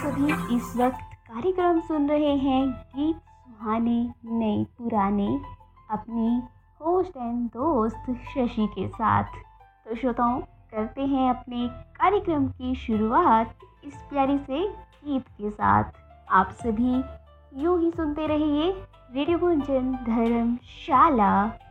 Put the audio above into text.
सभी इस वक्त कार्यक्रम सुन रहे हैं गीत सुहाने नए पुराने अपनी होस्ट एंड दोस्त शशि के साथ। तो श्रोताओं, करते हैं अपने कार्यक्रम की शुरुआत इस प्यारे से गीत के साथ। आप सभी यूं ही सुनते रहिए रेडियो गुंजन धर्मशाला।